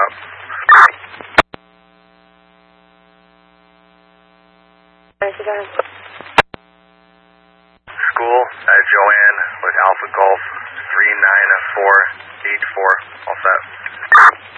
out. School, Joanne with Alpha Golf 39484. All set.